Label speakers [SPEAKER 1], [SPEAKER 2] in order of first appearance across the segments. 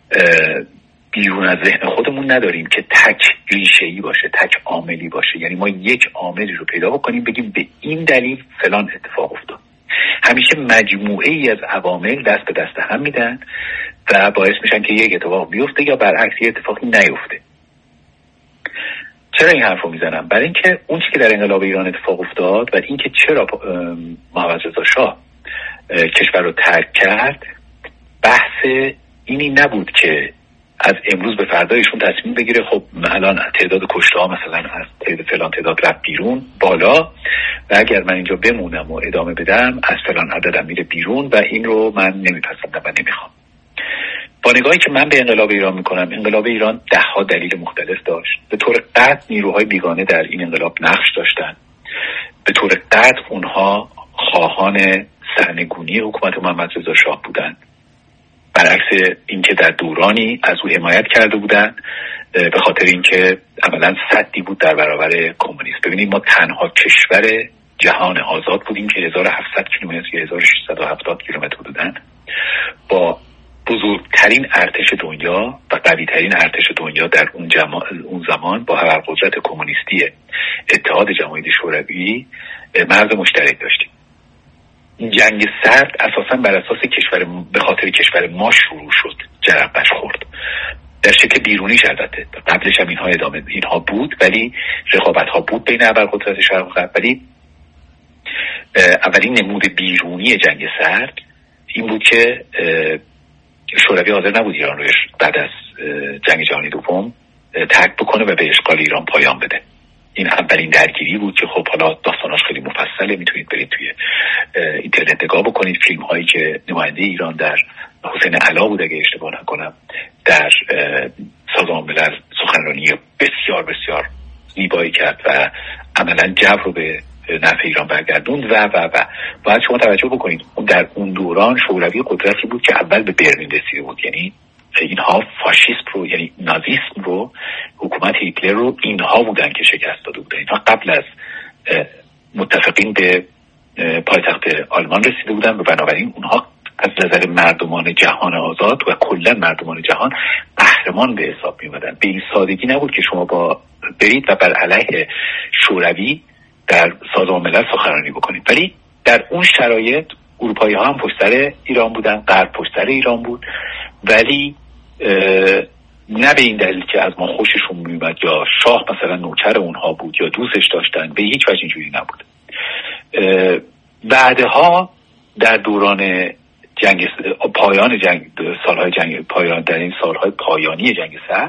[SPEAKER 1] بیرون از ذهن خودمون نداریم که تک ریشه‌ای باشه، تک عاملی باشه. یعنی ما یک عاملی رو پیدا بکنیم بگیم به این دلیل فلان اتفاق افتاد. همیشه مجموعه ای از عوامل دست به دست هم میدن و باعث میشن که یک اتفاق بیفته یا برعکس یک اتفاقی نیفته. چرا این حرف رو میزنم؟ برای اینکه اون چیزی که در انقلاب ایران اتفاق افتاد و اینکه چرا محمد رضا شاه کشور رو ترک کرد، بحث اینی نبود که از امروز به فردایشون تصمیم بگیره خب الان تعداد کشته ها مثلا از فلان تعداد رفت بیرون بالا و اگر من اینجا بمونم و ادامه بدم از فلان عددم میره بیرون و این رو من نمیپسندم و نمیخوام. با نگاهی که من به انقلاب ایران میکنم، انقلاب ایران 10 دلیل مختلف داشت. به طور قطع نیروهای بیگانه در این انقلاب نقش داشتن. به طور قطع اونها خواهان سرنگونی حکومت محمد رضا شاه بودن، برعکس اینکه در دورانی از او حمایت کرده بودن به خاطر اینکه عملاً سدی بود در برابر کمونیسم. ببینید ما تنها کشور جهان آزاد بودیم که 1700 کیلومتر یا 1670 کیلومتر بودن با بزرگترین ارتش دنیا و قوی‌ترین ارتش دنیا در اون زمان با ابرقدرت کمونیستی اتحاد جماهیر شوروی مرز مشترک داشتیم. جنگ سرد اساساً بر اساس به خاطر کشور ما شروع شد، جرقه‌اش خورد. در شکل بیرونیش البته، قبلش هم اینها بود، ولی رقابت‌ها بود بین ابرقدرت شرق و غرب. ولی اولین نمود بیرونی جنگ سرد این بود که شوروی حاضر نبود ایران رو بعد از جنگ جهانی دوم ترک بکنه و به اشغال ایران پایان بده. این اولین درگیری بود که خب حالا داستاناش خیلی مفصله، میتونید برید توی اینترنت نگاه بکنید. فیلم هایی که نماینده ایران در حسین علا بود اگه اشتباه نکنم در سازمان ملل سخنرانی بسیار بسیار زیبایی کرد و عملا جو رو به نفع ایران برگردوند و باید شما توجه بکنید در اون دوران شوروی قدرتی بود که اول به برلین رسیده بود. یعنی اینها فاشیسم رو، یعنی نازیسم رو، حکومت هیتلر رو اینها بودن که شکست داده بودن. اینها قبل از متفقین به پایتخت آلمان رسیده بودن و بنابراین اونها از نظر مردمان جهان آزاد و کلا مردمان جهان قهرمان به حساب می اومدن. به این سادگی نبود که شما برید و بر علیه شوروی در سازمان ملل سخنرانی بکنید. ولی در اون شرایط اروپایی ها هم پشت سر ایران بودن، غرب پشت سر ایران بود، ولی نه به این دلیل که از ما خوششون میومد یا شاه مثلا نوکر اونها بود یا دوستش داشتن، به هیچ وجه اینجوری نبود. بعدها در دوران پایان جنگ، سالهای جنگ پایان، در این سالهای پایانی جنگ سرد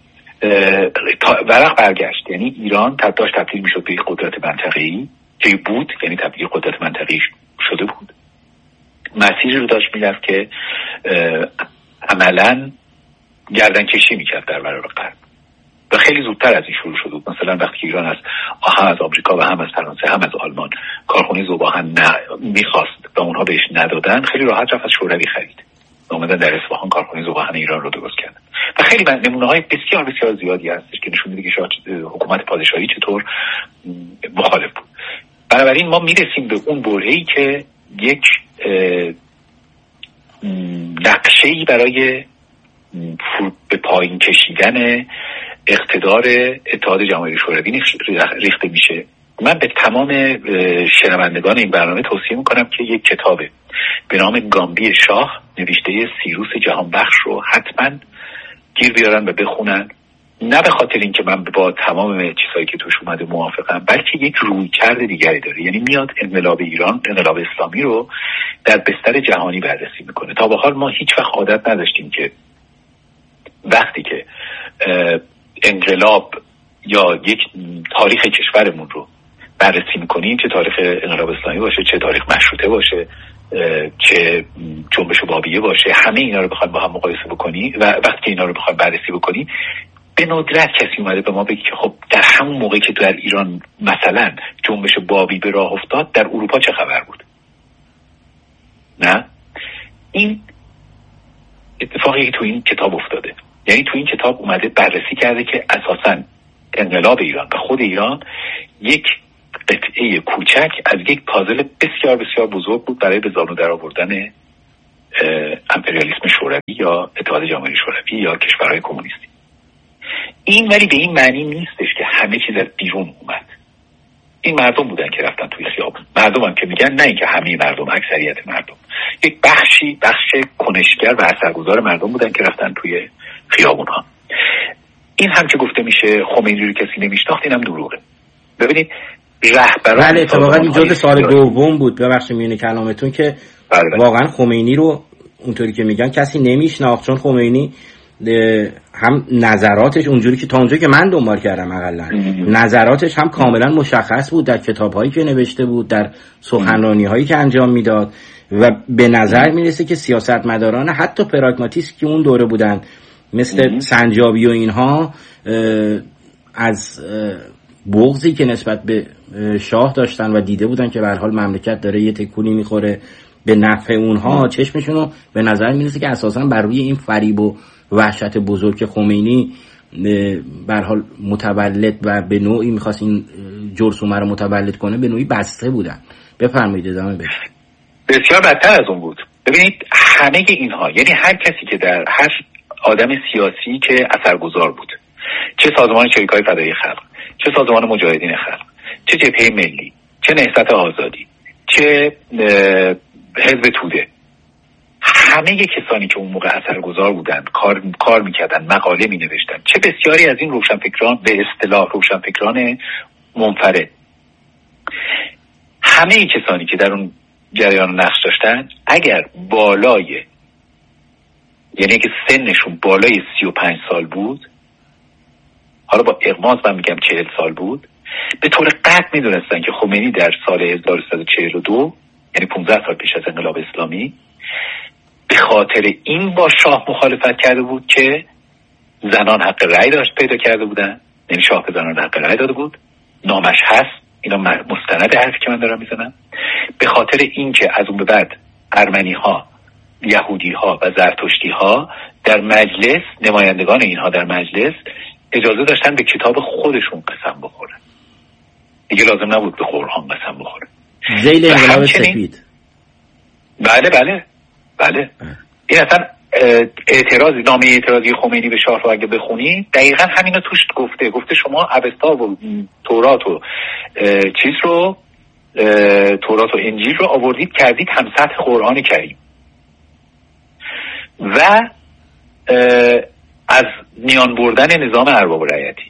[SPEAKER 1] ورق برگشت. یعنی ایران داشت تبدیل میشد به یک قدرت منطقه‌ای که بود، یعنی تبدیل قدرت منطقه‌ای شده بود. مسیری رو داشت میرفت که عملاً گردن کشی میکرد در برابر غرب و خیلی زودتر از این شروع شده بود. مثلا وقتی ایران هم از آمریکا و هم از فرانسه هم از آلمان کارخانه ذوب‌آهن میخواست و اونها بهش ندادن، خیلی راحت رفت از شوروی خرید. اومدن در اصفهان کارخانه ذوب‌آهن ایران رو درست کردن و خیلی نمونه‌های بسیار بسیار زیادی هستش که نشون میده که حکومت پادشاهی چطور مخالف بود. بنابراین ما میرسیم به اون برهه‌ای که یک نقشه‌ای برای به پایین کشیدن اقتدار اتحاد جماهیر شوروی ریخته میشه. من به تمام شنوندگان این برنامه توصیه میکنم که یک کتاب به نام گامبی شاه نوشته سیروس جهانبخش رو حتما گیر بیارن و بخونن. نه به خاطر اینکه من با تمام چیزهایی که توش اومده موافقم، بلکه یک رویکرد دیگری داره. یعنی میاد انقلاب ایران، انقلاب اسلامی رو در بستر جهانی بررسی میکنه. تا به حال ما هیچ وقت عادت نداشتیم که وقتی که انقلاب یا یک تاریخ کشورمون رو بررسی میکنیم، چه تاریخ انقلاب اسلامی باشه، چه تاریخ مشروطه باشه، چه جنبش بابیه باشه، همه اینا رو بخوایم با هم مقایسه بکنی و وقتی که اینا رو بخوایم بررسی بکنی، به ندرت کسی اومده به ما بگه که خب در همون موقعی که در ایران مثلا جنبش بابی به راه افتاد، در اروپا چه خبر بود. نه، این اتفاقی که تو این کتاب افتاده. یعنی تو این کتاب اومده بررسی کرده که اساساً انقلاب ایران و خود ایران یک قطعه کوچک از یک پازل بسیار بسیار بزرگ بود برای به زانو در آوردن امپریالیسم شوروی یا اتحاد جماهیر شوروی یا کشورهای کمونیستی. این ولی به این معنی نیستش که همه چیز از بیرون اومد. این مردم بودن که رفتن توی خیابون. مردم هم که میگن، نه اینکه همه مردم، اکثریت مردم، یک بخش کنشگر و اثرگذار مردم بودن که رفتن توی خیابون ها. این هم که گفته میشه خمینی رو کسی نمیشناخت، این هم دروغه. ببینید رهبران،
[SPEAKER 2] بله اتفاقا این جزء سال دوم بود، ببخشید میونه کلامتون، که بله. واقعا خمینی رو اونطوری که میگن کسی نمیشناخت، چون خمینی هم نظراتش اونجوری که تا اونجایی که من دنبال کردم حداقل نظراتش هم کاملا مشخص بود در کتاب‌هایی که نوشته بود، در سخنرانی‌هایی که انجام میداد و به نظر میرسه که سیاستمداران حتی پراگماتیست که اون دوره بودن مثل سنجابی و اینها از بغضی که نسبت به شاه داشتن و دیده بودن که به هر حال مملکت داره یه تکونی میخوره به نفع اونها، چشمشونو به نظر میرسه که اساسا بر روی این فریب و وحشت بزرگ خمینی به هر حال متولد و به نوعی میخواست این جرثومه رو متولد کنه، به نوعی بسته بودن. بفرمایید ادامه بدید.
[SPEAKER 1] بسیار بدتر از اون بود. ببینید همه اینها، یعنی هر کسی که در هر آدم سیاسی که اثرگذار بود، چه سازمان شریکای فدایی خلق، چه سازمان مجاهدین خلق، چه جبهه ملی، چه نهضت آزادی، چه حزب توده، همه کسانی که اون موقع اثرگذار بودند، کار میکردن، مقاله مینوشتن، چه بسیاری از این روشنفکران، به اصطلاح روشنفکران منفرد، همه کسانی که در اون جریان نقش داشتن، اگر بالای، یعنی که سنشون بالای 35 سال بود، حالا با اغماض من میگم 40 سال بود، به طور قطع میدونستن که خمینی در سال 1342، یعنی 15 سال پیش از انقلاب اسلامی، به خاطر این با شاه مخالفت کرده بود که زنان حق رأی داشت پیدا کرده بودن، یعنی شاه به زنان حق رأی داده بود، نامش هست، اینا مستند حرفی که من دارم میزنم. به خاطر این که از اون به بعد ارمنی ها، یهودی ها و زرتشتی ها در مجلس، نمایندگان اینها در مجلس اجازه داشتن به کتاب خودشون قسم بخورن، دیگه لازم نبود به قرآن قسم بخورن.
[SPEAKER 2] ذیل انقلاب سفید.
[SPEAKER 1] بله. این اصلا اعتراضی، نامه اعتراضی خمینی به شاه رو اگه بخونی دقیقا همینو توش گفته شما اوستا و تورات و تورات و انجیل رو آوردید کردید هم سطح قرآن کریم و از میان بردن نظام ارباب رعیتی.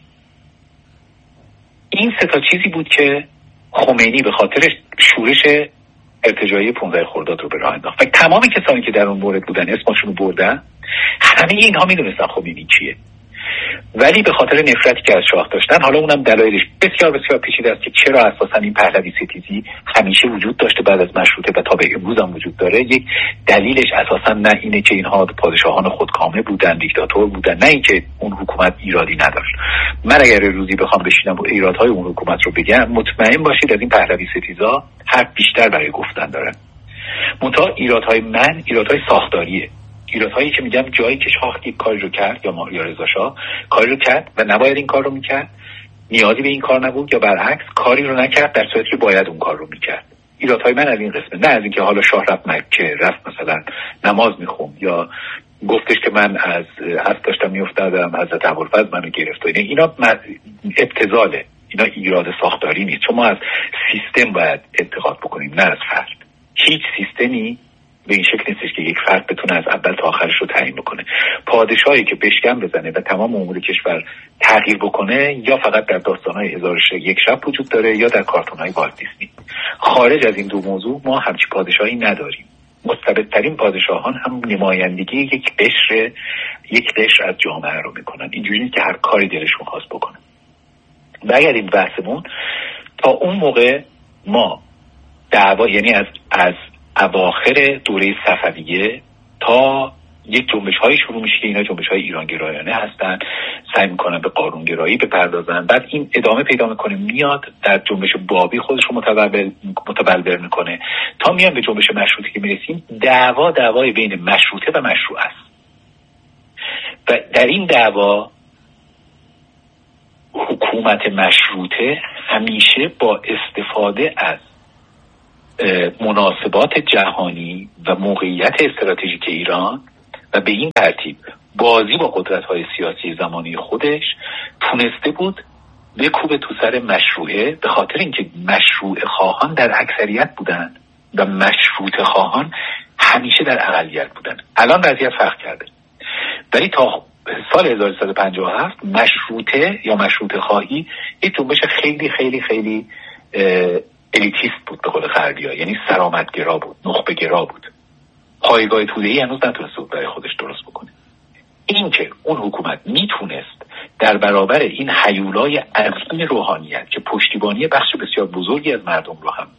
[SPEAKER 1] این سه تا چیزی بود که خمینی به خاطر شورش ارتجاعی 15 خرداد رو به راه انداخت و تمام کسانی که در اون مورد بودن اسمشون رو بردن. همه اینها میدونستن خمینی چیه، ولی به خاطر نفرتی که از شاه داشتن، حالا اونم دلایلش بسیار بسیار پیچیده است که چرا اساسا این پهلوی ستیزی همیشه وجود داشته بعد از مشروطه و تا به امروز هم وجود داره. یک دلیلش اساسا نه اینه که اینها پادشاهان خودکامه بودن، دیکتاتور بودن، نه اینکه اون حکومت ایرادی نداشت. من اگر روزی بخوام بشینم و ایرادهای اون حکومت رو بگم، مطمئن باشید از این پهلوی ستیزا حرف بیشتر برای گفتن دارن. منتها ایرادهای من ایرادهای ساختاریه، ایرادهایی که میگم جایی که شاه یک کاری رو کرد یا رضا شاه کاری رو کرد و نباید این کار رو میکرد، نیازی به این کار نبود، یا برعکس کاری رو نکرد در صورتی که باید اون کار رو میکرد. ایرادهای من از این قسمه، نه از اینکه حالا شاه رفت مکه، رفت مثلا نماز میخوند یا گفتش که من از حد داشتم میافتادم حضرت ابوالفضل منو گرفت. اینا ابتذاله، اینا ایراد ساختاری نیست، چون ما از سیستم باید انتقاد بکنیم نه از فرد. هیچ سیستمی به این شکل نیستش که یک فرد بتونه از اول تا آخرش رو تعیین بکنه. پادشاهی که بشکن بزنه و تمام امور کشور تغییر بکنه یا فقط در داستان‌های 1001 شب وجود داره یا در کارتون‌های والت دیسنی. خارج از این دو موضوع ما همچین پادشاهی نداریم. مستبدترین پادشاهان هم نمایندگی یک قشر از جامعه رو میکنن. اینجوری نیست که هر کاری دلشون خواست بکنن. و اگر این بحثمون تا اون موقع ما دعوا، یعنی از اواخر دوره صفویه تا یک جنبش‌های شروع میشه که اینا جنبش‌های ایرانگرایانه هستن، سعی میکنن به قانونگرایی بپردازن، بعد این ادامه پیدا میکنه، میاد در جنبش بابی خودش رو متبلور میکنه تا میان به جنبش مشروطه که میرسیم. دعوای بین مشروطه و مشروع است و در این دعوا حکومت مشروطه همیشه با استفاده از مناسبات جهانی و موقعیت استراتژیک ایران و به این ترتیب بازی با قدرت‌های سیاسی زمانی خودش تونسته بود بکوبه تو سر مشروعه، به خاطر اینکه مشروع خواهان در اکثریت بودن و مشروط خواهان همیشه در اقلیت بودن. الان وضعیت فرق کرده، ولی تا سال 1357 مشروطه یا مشروط خواهی یک جنبش خیلی خیلی خیلی الیتیست بود به قول غربی‌ها، یعنی سرآمدگرا بود، نخبه‌گرا بود. پایگاه توده‌ای هنوز نتونسته بود برای خودش درست بکنه. این که اون حکومت میتونست در برابر این هیولای عظیم روحانیت که پشتیبانی بخش بسیار بزرگی از مردم رو هم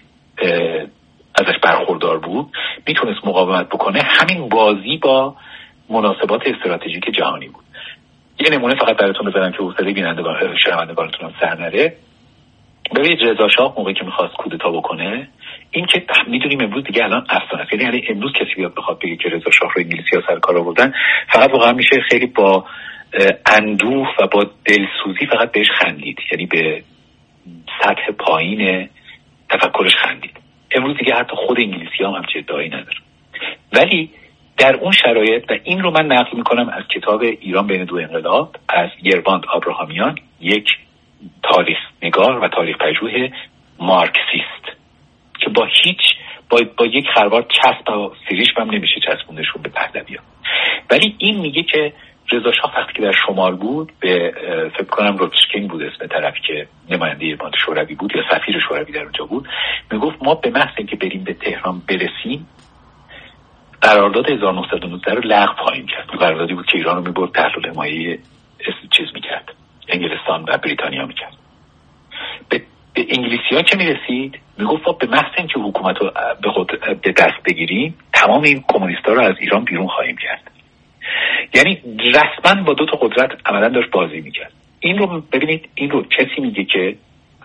[SPEAKER 1] ازش برخوردار بود میتونست مقاومت بکنه، همین بازی با مناسبات استراتژیک جهانی بود. یه نمونه فقط براتون بزنم که حوصله بینندگان شنوندگانتون هم سر نره. ببینید رضا شاه موقعی که میخواست کودتا بکنه، این که میدونیم امروز دیگه الان افسانه است، یعنی امروز کسی بیاد بخواد بگه که رضا شاه رو انگلیسی‌ها سر کار آوردن، فقط واقعا میشه خیلی با اندوه و با دلسوزی فقط بهش خندید، یعنی به سطح پایین تفکرش خندید. امروز دیگه حتی خود انگلیسی‌ها هم همچین ادعایی ندارن. ولی در اون شرایط، و این رو من نقل میکنم از کتاب ایران بین دو انقلاب از یرواند آبراهامیان، یک تاریخ نگار و تاریخ پژوه مارکسیست که با یک خروار چسب و سیریش هم نمیشه چسبوندشون به پهلوی‌ها. ولی این میگه که رضا شاه وقتی که در شمال بود، به فکر کنم روتشکین بود اسم طرفی که نماینده بانک شوروی بود یا سفیر شوروی در اونجا بود، میگفت ما به محض اینکه بریم به تهران برسیم قرارداد 1919 رو لغو خواهیم کرد. قراردادی بود که ایران رو میبرد تحت حمایه چیز میکرد، انگلستان و بریتانیا میکرد. به انگلیسی‌ها که میرسید میگفت به محض اینکه حکومت رو به دست بگیریم تمام این کمونیست‌ها رو از ایران بیرون خواهیم کرد. یعنی رسما با دو تا قدرت عملا داشت بازی میکرد. این رو ببینید، این رو کسی میگه که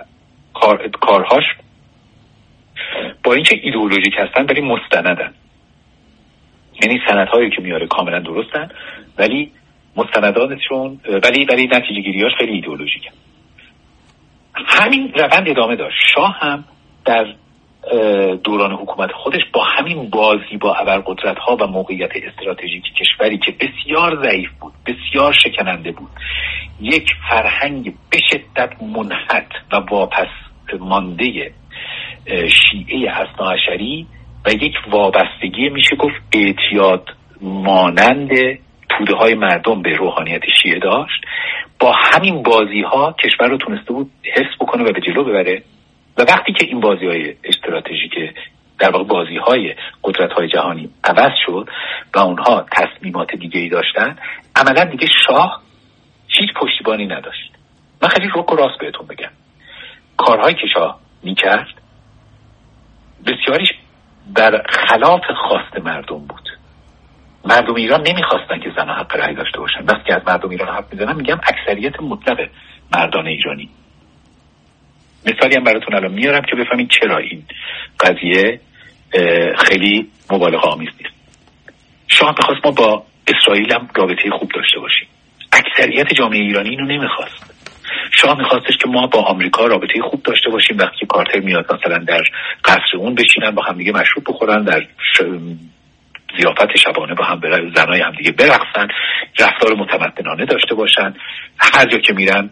[SPEAKER 1] کارهاش با اینکه ایدئولوژیک هستن ولی مستندن، یعنی سندهایی که میاره کاملا درستن ولی مستنداتشون ولی نتیجه گیریاش خیلی ایدئولوژیکه. همین روند ادامه داشت. شاه هم در دوران حکومت خودش با همین بازی با ابرقدرت‌ها و موقعیت استراتژیک کشوری که بسیار ضعیف بود، بسیار شکننده بود، یک فرهنگ به شدت منحط و واپس مانده شیعه اثناعشری و یک وابستگی میشه گفت اعتیاد مانند توده های مردم به روحانیت شیعه داشت. با همین بازی ها کشور رو تونسته بود حفظ بکنه و به جلو ببره. و وقتی که این بازی های استراتژیک، در واقع بازی های قدرت های جهانی عوض شد و اونها تصمیمات دیگه ای داشتن، عملا دیگه شاه هیچ پشتیبانی نداشت. من خیلی رک و راست بهتون بگم، کارهایی که شاه میکرد بسیاریش در خلاف خواست مردم بود. مردم ایران نمیخواستن که زنها حق رأی داشته باشن. وقتی که از مردم ایران حرف میزنم میگم اکثریت مطلق مردان ایرانی. مثالی هم براتون الان میارم که بفهمید چرا این قضیه خیلی مبالغه آمیز نیست. شاه میخواست ما با اسرائیل هم رابطه خوب داشته باشیم. اکثریت جامعه ایرانی اینو نمیخواست. شاه میخواستش که ما با آمریکا رابطه خوب داشته باشیم. وقتی که کارتر میاد مثلا در قصر اون بشینن با هم دیگه مشروب بخورن، در ضیافت شبانه با هم زنای هم دیگه برقصن، رفتار متمدنانه داشته باشن، هر جا که میرن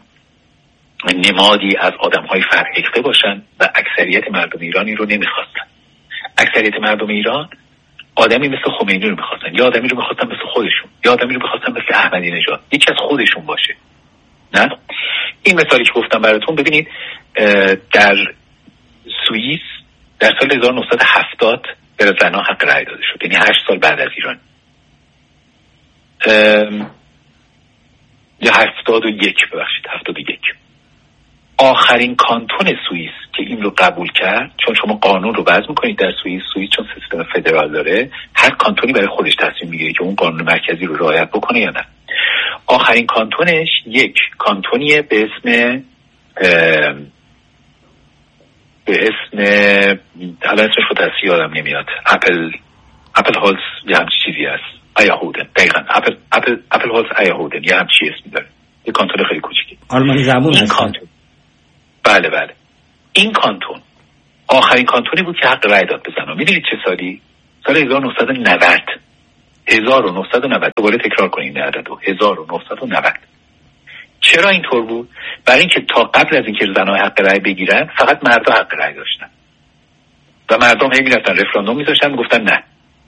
[SPEAKER 1] نمادی از آدم‌های فرهیخته باشن. و اکثریت مردم ایرانی رو نمیخواستن. اکثریت مردم ایران آدمی مثل خمینی رو میخواستن، یا آدمی رو میخواستن مثل خودشون، یا آدمی رو میخواستن مثل احمدی نژاد، یکی از خودشون باشه. نه این مثالی که گفتم براتون، ببینید در سوئیس در سال 1970 به زنان حق رأی داده شد، یعنی 8 سال بعد از ایران. یا 71 آخرین کانتون سوئیس که این رو قبول کرد، چون شما قانون رو وضع میکنید در سوئیس چون سیستم فدرال داره، هر کانتونی برای خودش تصمیم میگیره که اون قانون مرکزی رو رعایت بکنه یا نه. آخرین کانتونش یک کانتونیه به اسم الان اسمش رو دستی یادم نمیاد، اپل هولز یه همچی چیزی هست، ایاهودن، دقیقا اپل هولز ایاهودن یه همچی اسمی داره. یه کانتون خیلی کوچیکی،
[SPEAKER 2] آلمانی زبون هست.
[SPEAKER 1] بله این کانتون آخرین کانتونی بود که حق رأی داد به زنان. میدونید چه سالی؟ سال 1990. 1990. دوباره تکرار کنید این عددو. 1990. چرا اینطور بود؟ برای اینکه تا قبل از اینکه زنان حق رأی بگیرن فقط مردا حق رأی داشتن و مردم هی میرفتن رفراندوم میذاشتن میگفتن نه.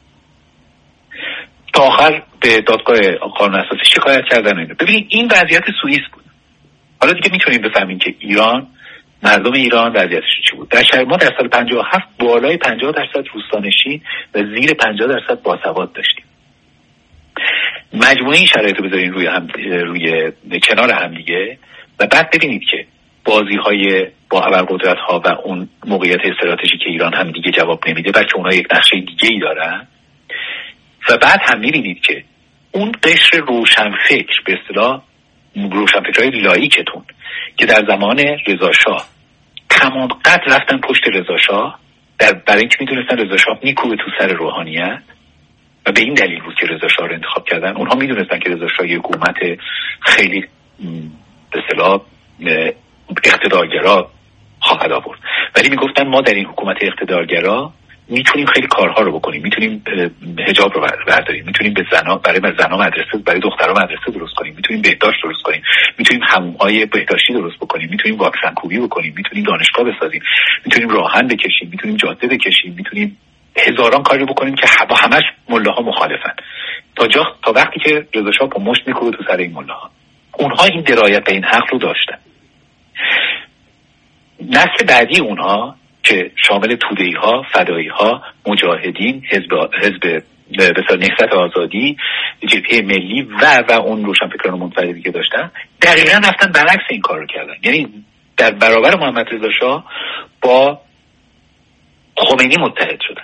[SPEAKER 1] تا آخر به دادگاه قانون اساسی شکایت کردن. ببینید این وضعیت سوئیس بود. حالا دیگه میتونیم بفهمیم که ایران، مردم ایران وضعیتش چی بود. در شهر ما در سال 57 بالای 50% روستانشین و زیر 50% باسواد داشتیم. مجموعه این شرایط رو بذارین روی کنار هم دیگه و بعد ببینید که بازی‌های با ابرقدرت‌ها و اون موقعیت استراتژیک ایران هم دیگه جواب نمیده، بلکه اونها یک نقشه دیگه‌ای دارن. و بعد هم می‌بینید که اون قشر روشنفکر، به اصطلاح روشنفکرهای لاییکتون که در زمان رضاشاه تمام قد رفتن پشت رضاشاه برای اینکه میدونستن رضاشاه میکوبه تو سر روحانیت و به این دلیل بود که رضاشاه رو انتخاب کردن. اونها میدونستن که رضاشاه یک حکومت خیلی به اصطلاح اقتدارگرا خواهد آورد، ولی میگفتن ما در این حکومت اقتدارگرا میتونیم خیلی کارها رو بکنیم، میتونیم حجاب رو برداریم، میتونیم به برای زنا مدرسه، برای دخترها مدرسه درست کنیم، میتونیم بهداشت درست کنیم، میتونیم حموم‌های بهداشتی درست بکنیم، میتونیم واکسن کوبی بکنیم، میتونیم دانشگاه بسازیم، میتونیم راهن بکشیم، میتونیم جاده بکشیم، میتونیم هزاران کاری بکنیم که با همش ملاها مخالفن. تا وقتی که رضا شاه با مشت میکوبه تو سر این ملاها. اونها این درایت به این حق رو داشتن. نسل بعدی اونها که شامل توده‌ای‌ها، فدایی‌ها، مجاهدین، حزب مثلا نهضت آزادی، جبهه ملی و اون روشنفکران منفردی که داشتن، دقیقاً رفتن برعکس این کار رو کردن. یعنی در برابر محمد رضا شاه با خمینی متحد شدن.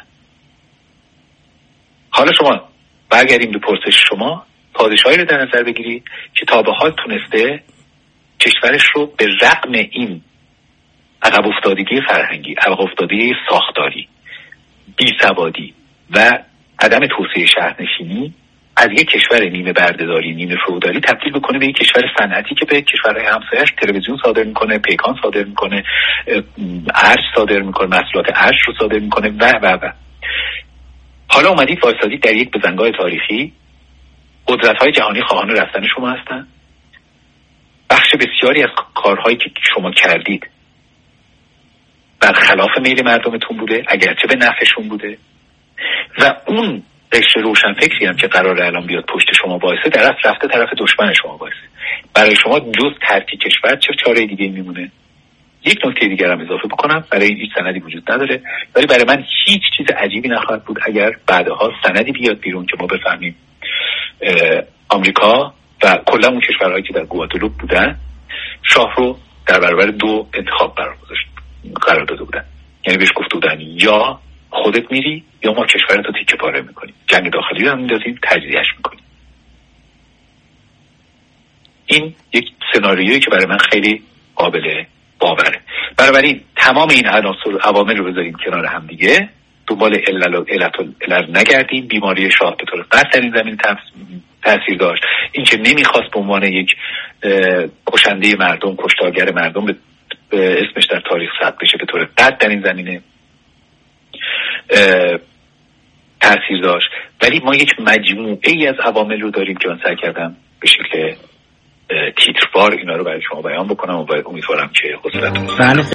[SPEAKER 1] حالا شما برگردیم به پرسش شما، پادشاهی رو در نظر بگیرید که تا به حال تونسته کشورش رو به رغم این عقب افتادگی فرهنگی، عقب افتادگی ساختاری، بیسوادی و عدم توسعه شهرنشینی از یک کشور نیمه بردهداری، نیمه فئودالی تبدیل بکنه به یک کشور صنعتی که به کشورهای همسایه‌اش تلویزیون صادر میکنه، پیکان صادر میکنه، ارز صادر میکنه، محصولات ارز رو صادر میکنه و حالا اومدید وایسادید در یک بزنگاه تاریخی. قدرت‌های جهانی خواهان رفتن شما هستن. بخش بسیاری از کارهایی که شما کردید برخلاف میل مردمتون بوده، اگرچه به نفعشون بوده، و اون قشر روشنفکری هم که قراره الان بیاد پشت شما وایسه در اصل رفته طرف دشمن شما وایسه. برای شما جز ترک کشور چه چاره دیگه میمونه؟ یک نکته دیگر هم اضافه بکنم، برای این هیچ سندی وجود نداره، ولی برای من هیچ چیز عجیبی نخواهد بود اگر بعدها سندی بیاد بیرون که ما بفهمیم آمریکا و کلا اون کشورهایی که در گوادلوپ بودن شاه رو در برابر دو انتخاب قرار داده بودن. یعنی بهش گفته بودن یا خودت میری یا ما کشورتو تیکه پاره میکنیم، جنگ داخلی رو میندازیم، تجزیهش میکنیم. این یک سناریویی که برای من خیلی قابل باوره. بنابراین تمام این عناصر عوامل رو بذاریم کنار هم دیگه، دنبال علت نگردیم. بیماری شاه به طور قطع در این زمین تاثیر داشت. این که نمیخواست به عنوان یک کشنده مردم، کشتارگر مردم به اسمش در تاریخ ثبت بشه، به طور قطع در این زمینه تاثیر داشت. ولی ما یک مجموعه ای از عوامل رو داریم که من سعی کردم به شکل تیتروار اینا رو برای شما بیان بکنم و امیدوارم که حوصلتون